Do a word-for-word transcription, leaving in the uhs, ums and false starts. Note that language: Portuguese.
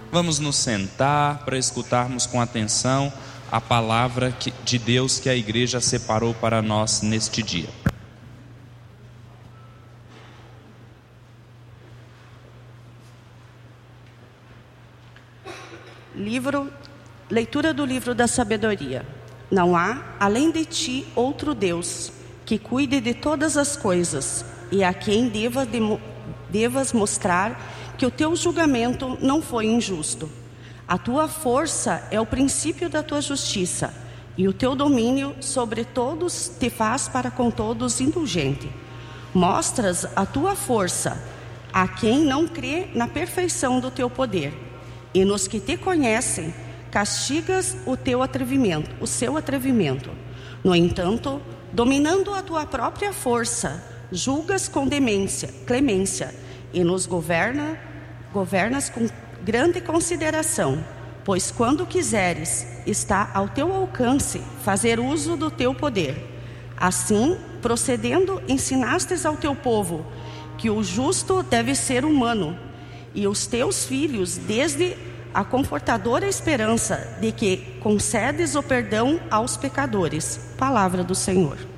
Vamos nos sentar para escutarmos com atenção a palavra de Deus que a igreja separou para nós neste dia. Livro, leitura do livro da sabedoria. Não há, além de ti, outro Deus, que cuide de todas as coisas, e a quem deva de, devas mostrar que o teu julgamento não foi injusto. A tua força é o princípio da tua justiça, e o teu domínio sobre todos te faz para com todos indulgente. Mostras a tua força a quem não crê na perfeição do teu poder, e nos que te conhecem, castigas o teu atrevimento, o seu atrevimento. No entanto, dominando a tua própria força, julgas com demência, clemência, e nos governa, governas com grande consideração, pois quando quiseres, está ao teu alcance fazer uso do teu poder. Assim, procedendo, ensinastes ao teu povo que o justo deve ser humano, e os teus filhos desde a confortadora esperança de que concedes o perdão aos pecadores. Palavra do Senhor.